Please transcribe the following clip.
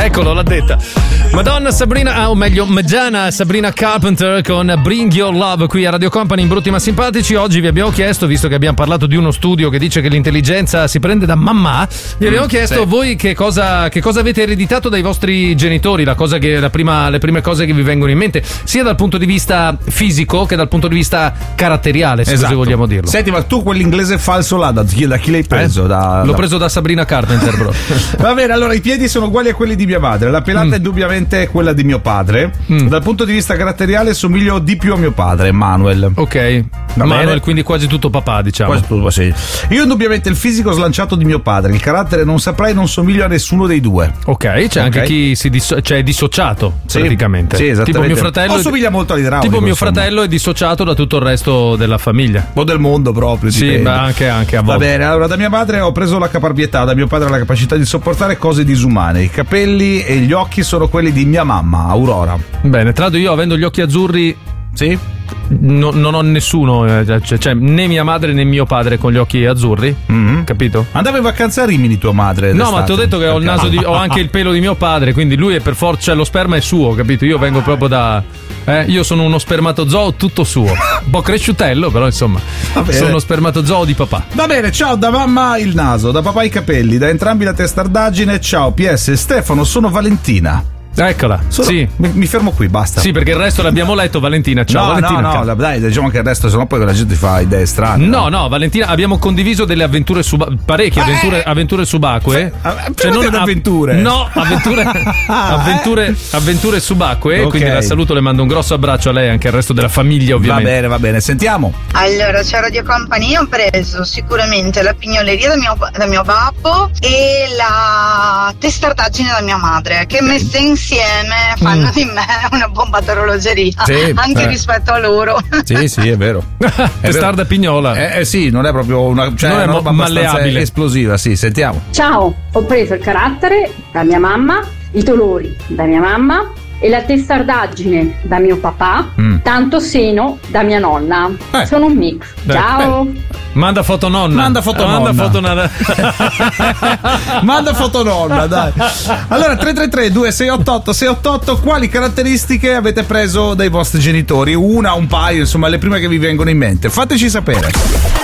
Eccolo, l'ha detta. Madonna Sabrina, o meglio Meggiana Sabrina Carpenter con Bring Your Love qui a Radio Company in Brutti ma Simpatici. Oggi vi abbiamo chiesto, visto che abbiamo parlato di uno studio che dice che l'intelligenza si prende da mamma, vi abbiamo chiesto voi che cosa avete ereditato dai vostri genitori, le prime cose che vi vengono in mente, sia dal punto di vista fisico che dal punto di vista caratteriale, se così vogliamo dirlo. Senti, ma tu quell'inglese falso là, da chi l'hai preso? L'ho preso da Sabrina Carpenter, bro. Va bene, allora i piedi sono uguali a quelli di mia madre, la pelata è indubbiamente quella di mio padre. Dal punto di vista caratteriale somiglio di più a mio padre, Manuel. Ok, Manuel, quindi quasi tutto papà, diciamo. Quasi tutto, sì. Io indubbiamente il fisico slanciato di mio padre, il carattere non saprei, non somiglio a nessuno dei due. Ok, c'è anche chi è dissociato, praticamente. Sì, esattamente. Tipo mio fratello. O somiglia molto all'idraulico. Tipo mio fratello è dissociato da tutto il resto della famiglia. O del mondo proprio. Sì, ma anche a volte. Va bene, allora da mia madre ho preso la caparbietà, da mio padre la capacità di sopportare cose disumane. I capelli e gli occhi sono quelli di mia mamma, Aurora. Bene, tra l'altro io avendo gli occhi azzurri, sì, non ho nessuno, cioè né mia madre né mio padre con gli occhi azzurri, capito? Andava in vacanza a Rimini tua madre? No, ma ti ho detto che ho il naso ho anche il pelo di mio padre, quindi lui è per forza, cioè lo sperma è suo, capito? Io vengo proprio da io sono uno spermatozoo tutto suo, un po' cresciutello, però insomma sono uno spermatozoo di papà. Va bene, ciao, da mamma il naso, da papà i capelli, da entrambi la testardaggine. Ciao, PS Stefano, sono Valentina. Eccola, sì. Mi fermo qui, basta. Sì, perché il resto l'abbiamo letto, Valentina. Ciao, Valentina. No, dai, diciamo che il resto, sennò poi la gente fa idee strane. No, Valentina, abbiamo condiviso delle avventure parecchie avventure subacquee. Cioè non avventure. No, avventure subacquee. Okay. Quindi la saluto, le mando un grosso abbraccio a lei e anche al resto della famiglia, ovviamente. Va bene, sentiamo. Allora, c'è Radio Company, io ho preso sicuramente la pignoleria da mio babbo e la testardaggine da mia madre, che messe insieme fanno di me una bomba d'orologeria, anche rispetto a loro. Sì, è vero. Testarda pignola. Sì, non è proprio una roba malleabile, esplosiva. Sì, sentiamo. Ciao, ho preso il carattere da mia mamma, i dolori da mia mamma e la testardaggine da mio papà, tanto seno da mia nonna. Sono un mix. Ciao. Manda foto nonna. Manda foto nonna, dai. Allora 333 2688 688, quali caratteristiche avete preso dai vostri genitori? Una, un paio, insomma, le prime che vi vengono in mente. Fateci sapere.